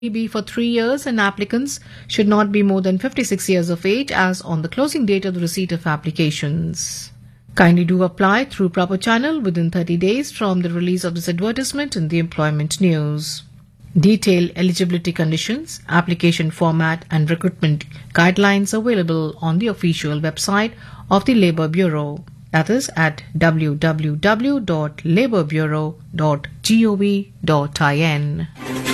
be for 3 years and applicants should not be more than 56 years of age as on the closing date of the receipt of applications. Kindly do apply through proper channel within 30 days from the release of this advertisement in the employment news. Detailed eligibility conditions, application format and recruitment guidelines available on the official website of the Labour Bureau. That is at www.labourbureau.gov.in.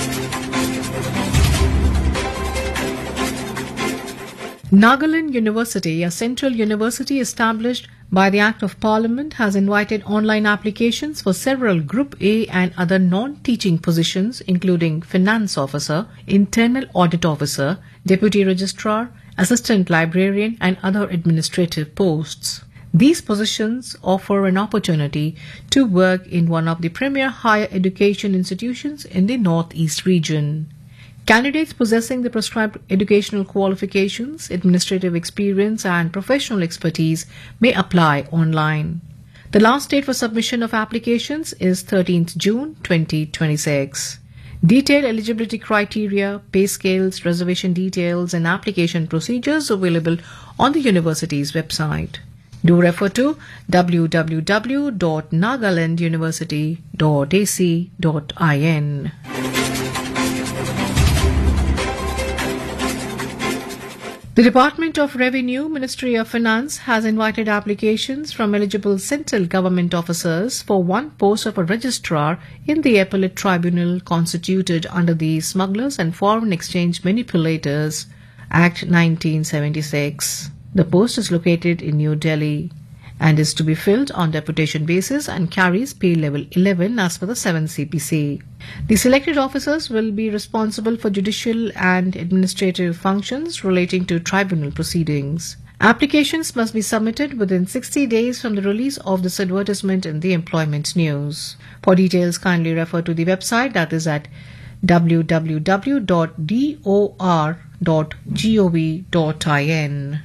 Nagaland University, a central university established by the Act of Parliament, has invited online applications for several Group A and other non-teaching positions including Finance Officer, Internal Audit Officer, Deputy Registrar, Assistant Librarian and other administrative posts. These positions offer an opportunity to work in one of the premier higher education institutions in the Northeast region. Candidates possessing the prescribed educational qualifications, administrative experience and professional expertise may apply online. The last date for submission of applications is 13th June 2026. Detailed eligibility criteria, pay scales, reservation details and application procedures available on the university's website. Do refer to www.nagalanduniversity.ac.in. The Department of Revenue, Ministry of Finance has invited applications from eligible central government officers for one post of a registrar in the Appellate Tribunal constituted under the Smugglers and Foreign Exchange Manipulators Act 1976. The post is located in New Delhi and is to be filled on deputation basis and carries pay level 11 as per the 7th CPC. The selected officers will be responsible for judicial and administrative functions relating to tribunal proceedings. Applications must be submitted within 60 days from the release of this advertisement in the employment news. For details, kindly refer to the website, that is at www.dor.gov.in.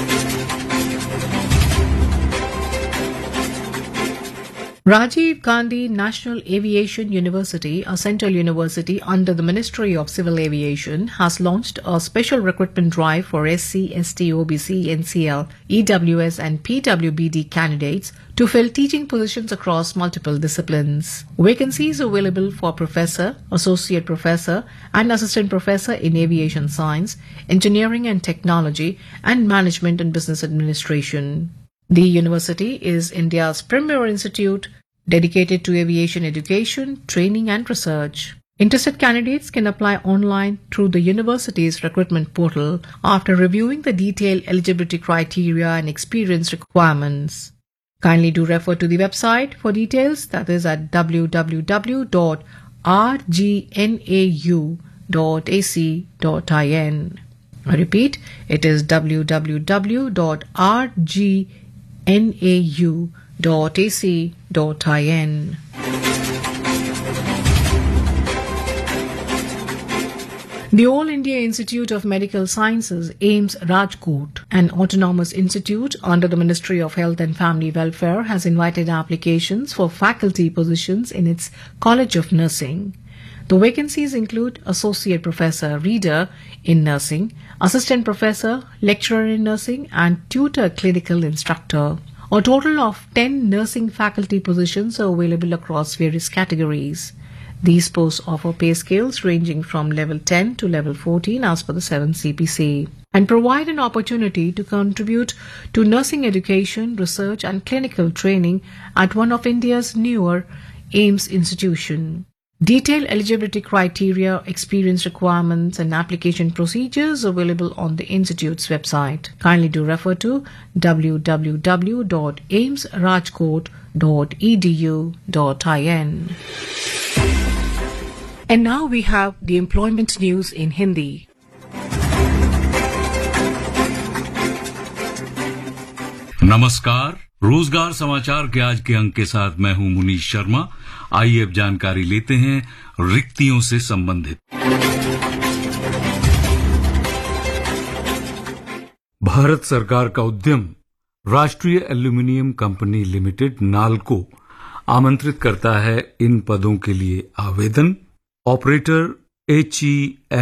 Rajiv Gandhi National Aviation University, a central university under the Ministry of Civil Aviation, has launched a special recruitment drive for SC, ST, OBC, NCL, EWS and PWBD candidates to fill teaching positions across multiple disciplines. Vacancies available for professor, associate professor and assistant professor in aviation science, engineering and technology, and management and business administration. The university is India's premier institute dedicated to aviation education, training and research. Interested candidates can apply online through the university's recruitment portal after reviewing the detailed eligibility criteria and experience requirements. Kindly do refer to the website for details, that is at www.rgnau.ac.in. I repeat, it is www.rgnau.ac.in. The All India Institute of Medical Sciences, AIIMS Rajkot, an autonomous institute under the Ministry of Health and Family Welfare, has invited applications for faculty positions in its College of Nursing. The vacancies include Associate Professor Reader in Nursing, Assistant Professor, Lecturer in Nursing, and Tutor Clinical Instructor. A total of 10 nursing faculty positions are available across various categories. These posts offer pay scales ranging from level 10 to level 14 as per the 7th CPC and provide an opportunity to contribute to nursing education, research and clinical training at one of India's newer AIIMS institution. Detailed eligibility criteria, experience requirements and application procedures available on the institute's website. Kindly do refer to www.aimsrajkot.edu.in. And now we have the employment news in Hindi. नमस्कार, रोजगार समाचार के आज के अंक के साथ मैं हूं मुनीश शर्मा। आइए अब जानकारी लेते हैं रिक्तियों से संबंधित। भारत सरकार का उद्यम राष्ट्रीय एल्यूमिनियम कंपनी लिमिटेड नाल्को आमंत्रित करता है इन पदों के लिए आवेदन। Operator HEF